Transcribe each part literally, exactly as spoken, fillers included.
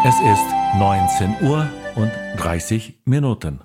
Es ist neunzehn Uhr und dreißig Minuten.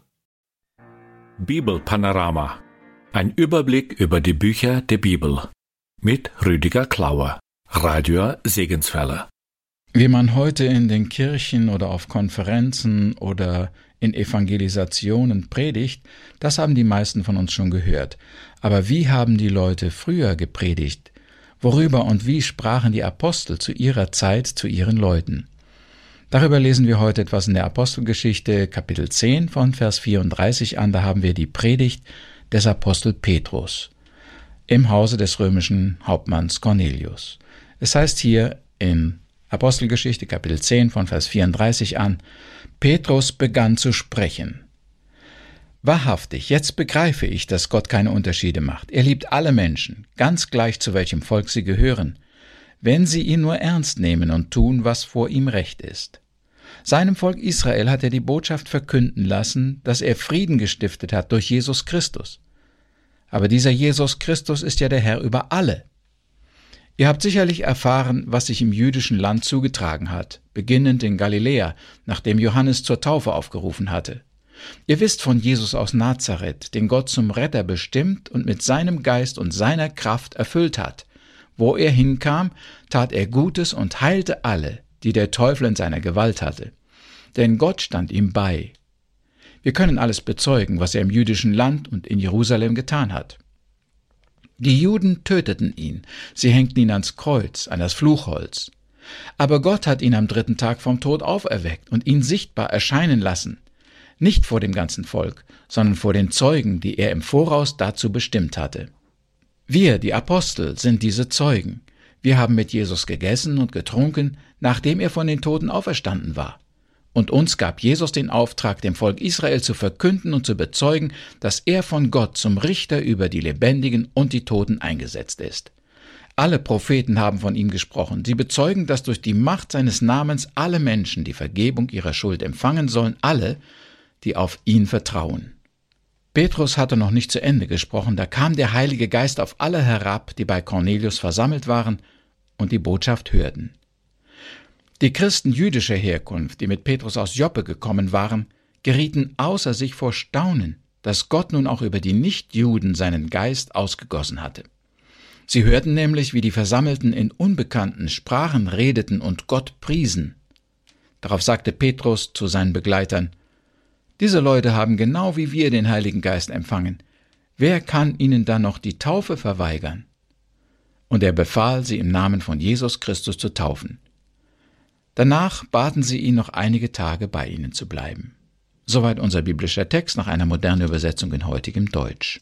Bibelpanorama. Ein Überblick über die Bücher der Bibel. Mit Rüdiger Klauer, Radio Segenswelle. Wie man heute in den Kirchen oder auf Konferenzen oder in Evangelisationen predigt, das haben die meisten von uns schon gehört. Aber wie haben die Leute früher gepredigt? Worüber und wie sprachen die Apostel zu ihrer Zeit zu ihren Leuten? Darüber lesen wir heute etwas in der Apostelgeschichte, Kapitel zehn von Vers vierunddreißig an. Da haben wir die Predigt des Apostel Petrus im Hause des römischen Hauptmanns Cornelius. Es heißt hier in Apostelgeschichte, Kapitel zehn von Vers vierunddreißig an: Petrus begann zu sprechen. Wahrhaftig, jetzt begreife ich, dass Gott keine Unterschiede macht. Er liebt alle Menschen, ganz gleich zu welchem Volk sie gehören, wenn sie ihn nur ernst nehmen und tun, was vor ihm recht ist. Seinem Volk Israel hat er die Botschaft verkünden lassen, dass er Frieden gestiftet hat durch Jesus Christus. Aber dieser Jesus Christus ist ja der Herr über alle. Ihr habt sicherlich erfahren, was sich im jüdischen Land zugetragen hat, beginnend in Galiläa, nachdem Johannes zur Taufe aufgerufen hatte. Ihr wisst von Jesus aus Nazareth, den Gott zum Retter bestimmt und mit seinem Geist und seiner Kraft erfüllt hat. Wo er hinkam, tat er Gutes und heilte alle, die der Teufel in seiner Gewalt hatte. Denn Gott stand ihm bei. Wir können alles bezeugen, was er im jüdischen Land und in Jerusalem getan hat. Die Juden töteten ihn, sie hängten ihn ans Kreuz, an das Fluchholz. Aber Gott hat ihn am dritten Tag vom Tod auferweckt und ihn sichtbar erscheinen lassen. Nicht vor dem ganzen Volk, sondern vor den Zeugen, die er im Voraus dazu bestimmt hatte. Wir, die Apostel, sind diese Zeugen. Wir haben mit Jesus gegessen und getrunken, nachdem er von den Toten auferstanden war. Und uns gab Jesus den Auftrag, dem Volk Israel zu verkünden und zu bezeugen, dass er von Gott zum Richter über die Lebendigen und die Toten eingesetzt ist. Alle Propheten haben von ihm gesprochen. Sie bezeugen, dass durch die Macht seines Namens alle Menschen die Vergebung ihrer Schuld empfangen sollen, alle, die auf ihn vertrauen. Petrus hatte noch nicht zu Ende gesprochen, da kam der Heilige Geist auf alle herab, die bei Cornelius versammelt waren und die Botschaft hörten. Die Christen jüdischer Herkunft, die mit Petrus aus Joppe gekommen waren, gerieten außer sich vor Staunen, dass Gott nun auch über die Nichtjuden seinen Geist ausgegossen hatte. Sie hörten nämlich, wie die Versammelten in unbekannten Sprachen redeten und Gott priesen. Darauf sagte Petrus zu seinen Begleitern: Diese Leute haben genau wie wir den Heiligen Geist empfangen. Wer kann ihnen dann noch die Taufe verweigern? Und er befahl, sie im Namen von Jesus Christus zu taufen. Danach baten sie ihn, noch einige Tage bei ihnen zu bleiben. Soweit unser biblischer Text nach einer modernen Übersetzung in heutigem Deutsch.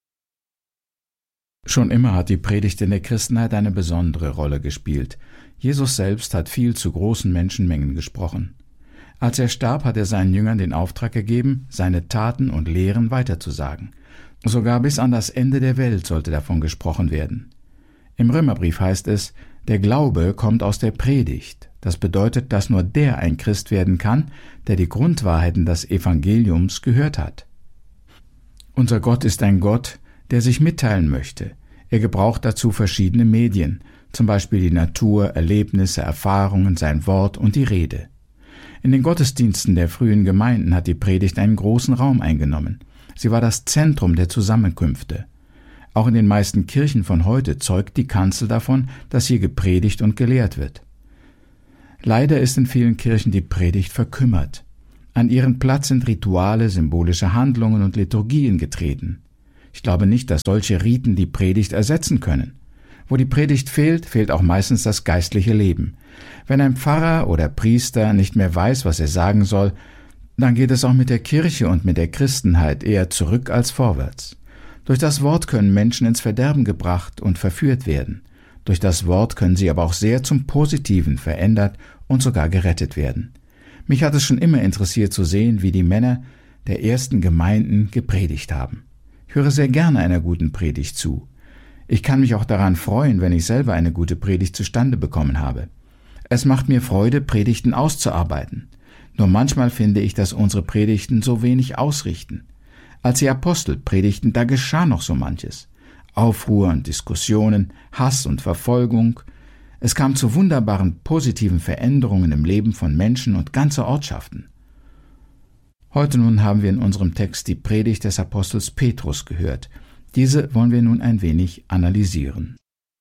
Schon immer hat die Predigt in der Christenheit eine besondere Rolle gespielt. Jesus selbst hat viel zu großen Menschenmengen gesprochen. Als er starb, hat er seinen Jüngern den Auftrag gegeben, seine Taten und Lehren weiterzusagen. Sogar bis an das Ende der Welt sollte davon gesprochen werden. Im Römerbrief heißt es: Der Glaube kommt aus der Predigt. Das bedeutet, dass nur der ein Christ werden kann, der die Grundwahrheiten des Evangeliums gehört hat. Unser Gott ist ein Gott, der sich mitteilen möchte. Er gebraucht dazu verschiedene Medien, zum Beispiel die Natur, Erlebnisse, Erfahrungen, sein Wort und die Rede. In den Gottesdiensten der frühen Gemeinden hat die Predigt einen großen Raum eingenommen. Sie war das Zentrum der Zusammenkünfte. Auch in den meisten Kirchen von heute zeugt die Kanzel davon, dass hier gepredigt und gelehrt wird. Leider ist in vielen Kirchen die Predigt verkümmert. An ihren Platz sind Rituale, symbolische Handlungen und Liturgien getreten. Ich glaube nicht, dass solche Riten die Predigt ersetzen können. Wo die Predigt fehlt, fehlt auch meistens das geistliche Leben. Wenn ein Pfarrer oder Priester nicht mehr weiß, was er sagen soll, dann geht es auch mit der Kirche und mit der Christenheit eher zurück als vorwärts. Durch das Wort können Menschen ins Verderben gebracht und verführt werden. Durch das Wort können sie aber auch sehr zum Positiven verändert und sogar gerettet werden. Mich hat es schon immer interessiert zu sehen, wie die Männer der ersten Gemeinden gepredigt haben. Ich höre sehr gerne einer guten Predigt zu. Ich kann mich auch daran freuen, wenn ich selber eine gute Predigt zustande bekommen habe. Es macht mir Freude, Predigten auszuarbeiten. Nur manchmal finde ich, dass unsere Predigten so wenig ausrichten. Als die Apostel predigten, da geschah noch so manches. Aufruhr und Diskussionen, Hass und Verfolgung. Es kam zu wunderbaren positiven Veränderungen im Leben von Menschen und ganzer Ortschaften. Heute nun haben wir in unserem Text die Predigt des Apostels Petrus gehört. Diese wollen wir nun ein wenig analysieren.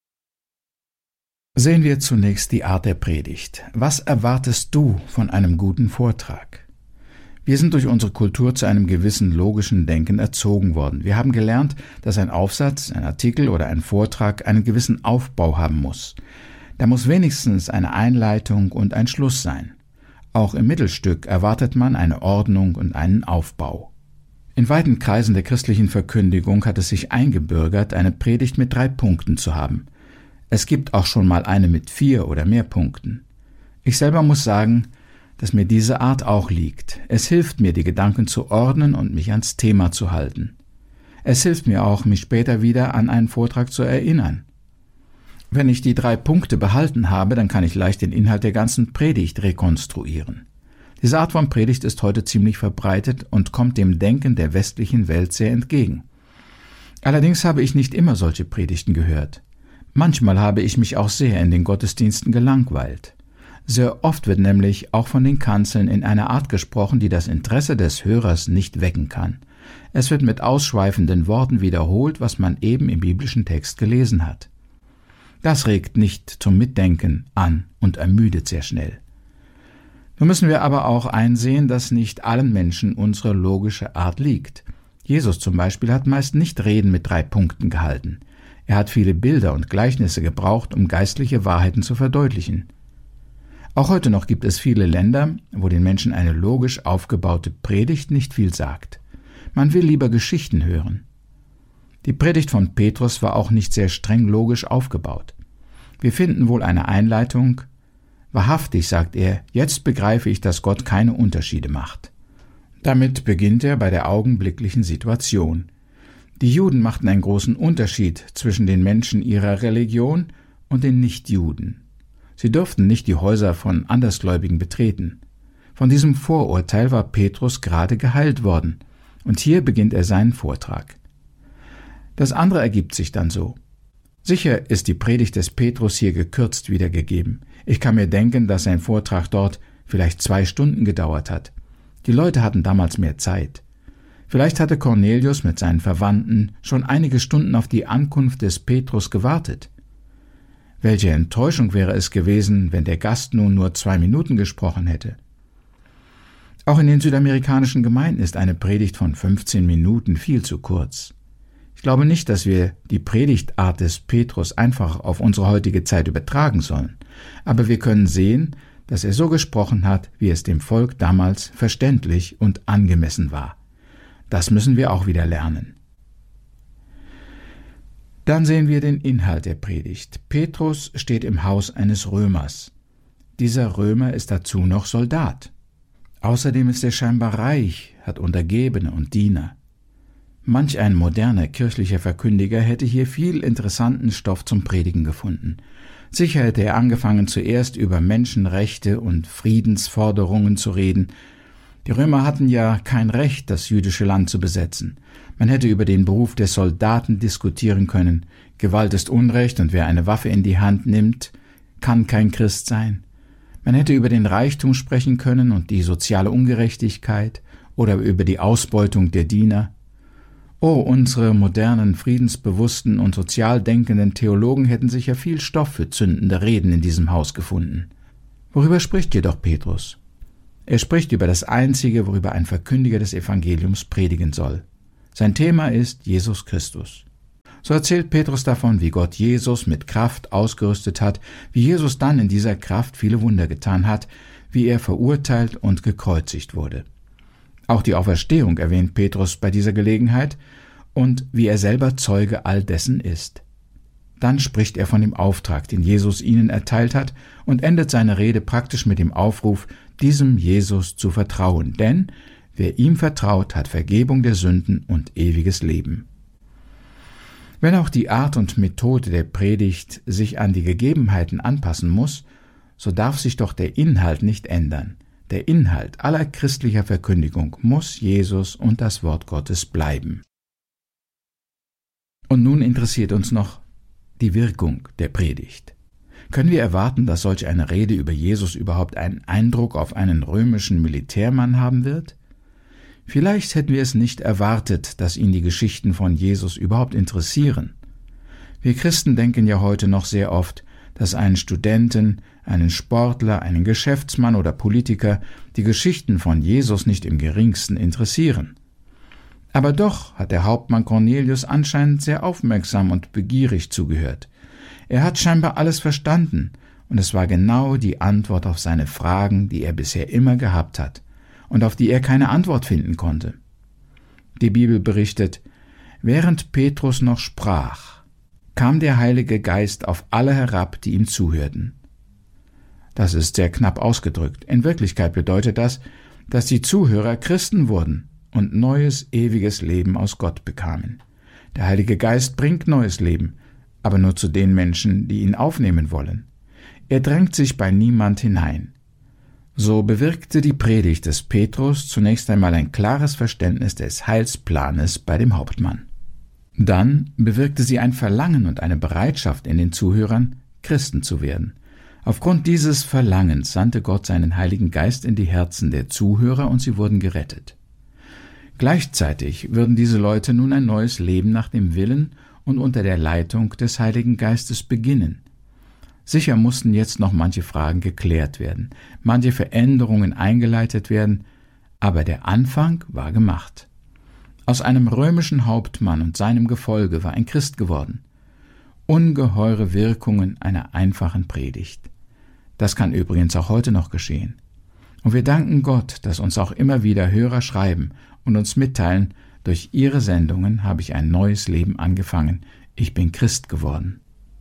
Sehen wir zunächst die Art der Predigt. Was erwartest du von einem guten Vortrag? Wir sind durch unsere Kultur zu einem gewissen logischen Denken erzogen worden. Wir haben gelernt, dass ein Aufsatz, ein Artikel oder ein Vortrag einen gewissen Aufbau haben muss. Da muss wenigstens eine Einleitung und ein Schluss sein. Auch im Mittelstück erwartet man eine Ordnung und einen Aufbau. In weiten Kreisen der christlichen Verkündigung hat es sich eingebürgert, eine Predigt mit drei Punkten zu haben. Es gibt auch schon mal eine mit vier oder mehr Punkten. Ich selber muss sagen, dass mir diese Art auch liegt. Es hilft mir, die Gedanken zu ordnen und mich ans Thema zu halten. Es hilft mir auch, mich später wieder an einen Vortrag zu erinnern. Wenn ich die drei Punkte behalten habe, dann kann ich leicht den Inhalt der ganzen Predigt rekonstruieren. Diese Art von Predigt ist heute ziemlich verbreitet und kommt dem Denken der westlichen Welt sehr entgegen. Allerdings habe ich nicht immer solche Predigten gehört. Manchmal habe ich mich auch sehr in den Gottesdiensten gelangweilt. Sehr oft wird nämlich auch von den Kanzeln in einer Art gesprochen, die das Interesse des Hörers nicht wecken kann. Es wird mit ausschweifenden Worten wiederholt, was man eben im biblischen Text gelesen hat. Das regt nicht zum Mitdenken an und ermüdet sehr schnell. Nun müssen wir aber auch einsehen, dass nicht allen Menschen unsere logische Art liegt. Jesus zum Beispiel hat meist nicht Reden mit drei Punkten gehalten. Er hat viele Bilder und Gleichnisse gebraucht, um geistliche Wahrheiten zu verdeutlichen. Auch heute noch gibt es viele Länder, wo den Menschen eine logisch aufgebaute Predigt nicht viel sagt. Man will lieber Geschichten hören. Die Predigt von Petrus war auch nicht sehr streng logisch aufgebaut. Wir finden wohl eine Einleitung. Wahrhaftig, sagt er, jetzt begreife ich, dass Gott keine Unterschiede macht. Damit beginnt er bei der augenblicklichen Situation. Die Juden machten einen großen Unterschied zwischen den Menschen ihrer Religion und den Nichtjuden. Sie durften nicht die Häuser von Andersgläubigen betreten. Von diesem Vorurteil war Petrus gerade geheilt worden, und hier beginnt er seinen Vortrag. Das andere ergibt sich dann so. Sicher ist die Predigt des Petrus hier gekürzt wiedergegeben. Ich kann mir denken, dass sein Vortrag dort vielleicht zwei Stunden gedauert hat. Die Leute hatten damals mehr Zeit. Vielleicht hatte Cornelius mit seinen Verwandten schon einige Stunden auf die Ankunft des Petrus gewartet. Welche Enttäuschung wäre es gewesen, wenn der Gast nun nur zwei Minuten gesprochen hätte. Auch in den südamerikanischen Gemeinden ist eine Predigt von fünfzehn Minuten viel zu kurz. Ich glaube nicht, dass wir die Predigtart des Petrus einfach auf unsere heutige Zeit übertragen sollen, aber wir können sehen, dass er so gesprochen hat, wie es dem Volk damals verständlich und angemessen war. Das müssen wir auch wieder lernen. Dann sehen wir den Inhalt der Predigt. Petrus steht im Haus eines Römers. Dieser Römer ist dazu noch Soldat. Außerdem ist er scheinbar reich, hat Untergebene und Diener. Manch ein moderner kirchlicher Verkündiger hätte hier viel interessanten Stoff zum Predigen gefunden. Sicher hätte er angefangen, zuerst über Menschenrechte und Friedensforderungen zu reden. Die Römer hatten ja kein Recht, das jüdische Land zu besetzen. Man hätte über den Beruf des Soldaten diskutieren können. Gewalt ist Unrecht und wer eine Waffe in die Hand nimmt, kann kein Christ sein. Man hätte über den Reichtum sprechen können und die soziale Ungerechtigkeit oder über die Ausbeutung der Diener. Oh, unsere modernen, friedensbewussten und sozial denkenden Theologen hätten sicher viel Stoff für zündende Reden in diesem Haus gefunden. Worüber spricht jedoch Petrus? Er spricht über das Einzige, worüber ein Verkündiger des Evangeliums predigen soll. Sein Thema ist Jesus Christus. So erzählt Petrus davon, wie Gott Jesus mit Kraft ausgerüstet hat, wie Jesus dann in dieser Kraft viele Wunder getan hat, wie er verurteilt und gekreuzigt wurde. Auch die Auferstehung erwähnt Petrus bei dieser Gelegenheit und wie er selber Zeuge all dessen ist. Dann spricht er von dem Auftrag, den Jesus ihnen erteilt hat, und endet seine Rede praktisch mit dem Aufruf, diesem Jesus zu vertrauen, denn wer ihm vertraut, hat Vergebung der Sünden und ewiges Leben. Wenn auch die Art und Methode der Predigt sich an die Gegebenheiten anpassen muss, so darf sich doch der Inhalt nicht ändern. Der Inhalt aller christlicher Verkündigung muss Jesus und das Wort Gottes bleiben. Und nun interessiert uns noch die Wirkung der Predigt. Können wir erwarten, dass solch eine Rede über Jesus überhaupt einen Eindruck auf einen römischen Militärmann haben wird? Vielleicht hätten wir es nicht erwartet, dass ihn die Geschichten von Jesus überhaupt interessieren. Wir Christen denken ja heute noch sehr oft, dass einen Studenten, einen Sportler, einen Geschäftsmann oder Politiker die Geschichten von Jesus nicht im geringsten interessieren. Aber doch hat der Hauptmann Cornelius anscheinend sehr aufmerksam und begierig zugehört. Er hat scheinbar alles verstanden, und es war genau die Antwort auf seine Fragen, die er bisher immer gehabt hat und auf die er keine Antwort finden konnte. Die Bibel berichtet, während Petrus noch sprach, kam der Heilige Geist auf alle herab, die ihm zuhörten. Das ist sehr knapp ausgedrückt. In Wirklichkeit bedeutet das, dass die Zuhörer Christen wurden und neues, ewiges Leben aus Gott bekamen. Der Heilige Geist bringt neues Leben, aber nur zu den Menschen, die ihn aufnehmen wollen. Er drängt sich bei niemand hinein. So bewirkte die Predigt des Petrus zunächst einmal ein klares Verständnis des Heilsplanes bei dem Hauptmann. Dann bewirkte sie ein Verlangen und eine Bereitschaft in den Zuhörern, Christen zu werden. Aufgrund dieses Verlangens sandte Gott seinen Heiligen Geist in die Herzen der Zuhörer und sie wurden gerettet. Gleichzeitig würden diese Leute nun ein neues Leben nach dem Willen und unter der Leitung des Heiligen Geistes beginnen. Sicher mussten jetzt noch manche Fragen geklärt werden, manche Veränderungen eingeleitet werden, aber der Anfang war gemacht. Aus einem römischen Hauptmann und seinem Gefolge war ein Christ geworden. Ungeheure Wirkungen einer einfachen Predigt. Das kann übrigens auch heute noch geschehen. Und wir danken Gott, dass uns auch immer wieder Hörer schreiben und uns mitteilen, durch ihre Sendungen habe ich ein neues Leben angefangen, ich bin Christ geworden.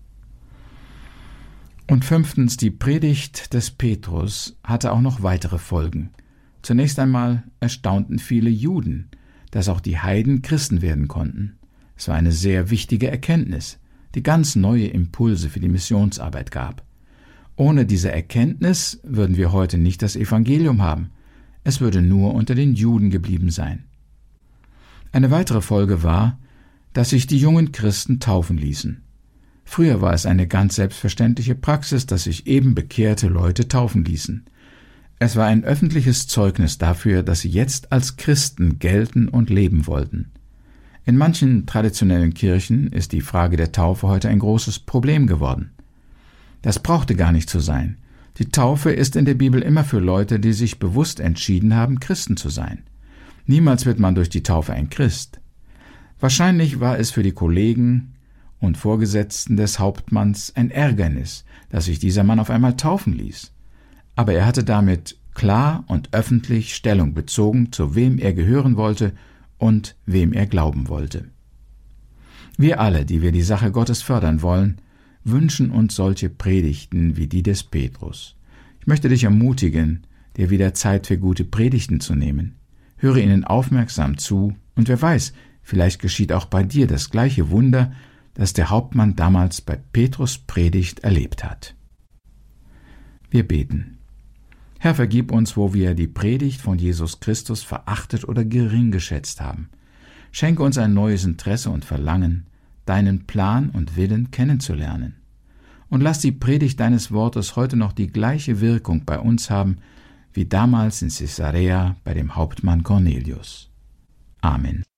Und fünftens, die Predigt des Petrus hatte auch noch weitere Folgen. Zunächst einmal erstaunten viele Juden, dass auch die Heiden Christen werden konnten. Es war eine sehr wichtige Erkenntnis, die ganz neue Impulse für die Missionsarbeit gab. Ohne diese Erkenntnis würden wir heute nicht das Evangelium haben. Es würde nur unter den Juden geblieben sein. Eine weitere Folge war, dass sich die jungen Christen taufen ließen. Früher war es eine ganz selbstverständliche Praxis, dass sich eben bekehrte Leute taufen ließen. Es war ein öffentliches Zeugnis dafür, dass sie jetzt als Christen gelten und leben wollten. In manchen traditionellen Kirchen ist die Frage der Taufe heute ein großes Problem geworden. Das brauchte gar nicht so sein. Die Taufe ist in der Bibel immer für Leute, die sich bewusst entschieden haben, Christen zu sein. Niemals wird man durch die Taufe ein Christ. Wahrscheinlich war es für die Kollegen und Vorgesetzten des Hauptmanns ein Ärgernis, dass sich dieser Mann auf einmal taufen ließ. Aber er hatte damit klar und öffentlich Stellung bezogen, zu wem er gehören wollte und wem er glauben wollte. Wir alle, die wir die Sache Gottes fördern wollen, wünschen uns solche Predigten wie die des Petrus. Ich möchte dich ermutigen, dir wieder Zeit für gute Predigten zu nehmen. Höre ihnen aufmerksam zu und wer weiß, vielleicht geschieht auch bei dir das gleiche Wunder, das der Hauptmann damals bei Petrus' Predigt erlebt hat. Wir beten. Herr, vergib uns, wo wir die Predigt von Jesus Christus verachtet oder gering geschätzt haben. Schenke uns ein neues Interesse und Verlangen, deinen Plan und Willen kennenzulernen. Und lass die Predigt deines Wortes heute noch die gleiche Wirkung bei uns haben, wie damals in Caesarea bei dem Hauptmann Cornelius. Amen.